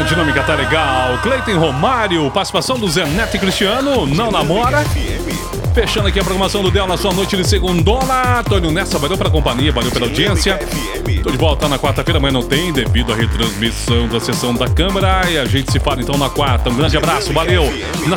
dinâmica tá legal. Cleiton Romário, participação do Zé Neto e Cristiano, Não Namora. Fechando aqui a programação do Del na sua noite de segundona. Antônio Nessa, valeu pela companhia, valeu pela audiência. Tô de volta na quarta-feira, mas não tem, devido à retransmissão da sessão da Câmara. E a gente se fala então na quarta. Um grande abraço, valeu.